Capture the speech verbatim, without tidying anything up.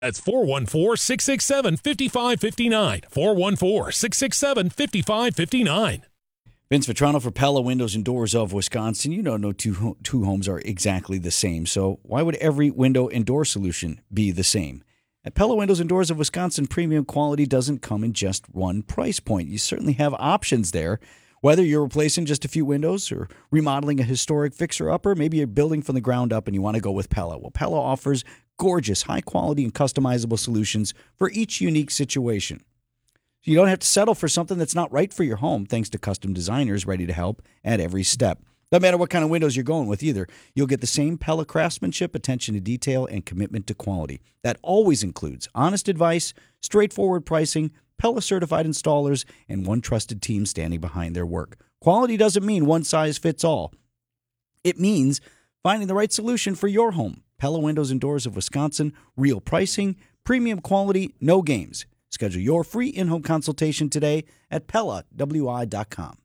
That's four one four, six six seven, five five five nine. four one four, six six seven, five five five nine. Vince Vitrano for Pella Windows and Doors of Wisconsin. You know, no two two homes are exactly the same, so why would every window and door solution be the same? At Pella Windows and Doors of Wisconsin, premium quality doesn't come in just one price point. You certainly have options there. Whether you're replacing just a few windows or remodeling a historic fixer-upper, maybe you're building from the ground up and you want to go with Pella. Well, Pella offers gorgeous, high-quality, and customizable solutions for each unique situation. You don't have to settle for something that's not right for your home, thanks to custom designers ready to help at every step. Doesn't matter what kind of windows you're going with either. You'll get the same Pella craftsmanship, attention to detail, and commitment to quality. That always includes honest advice, straightforward pricing, Pella-certified installers, and one trusted team standing behind their work. Quality doesn't mean one size fits all. It means finding the right solution for your home. Pella Windows and Doors of Wisconsin, real pricing, premium quality, no games. Schedule your free in-home consultation today at Pella W I dot com.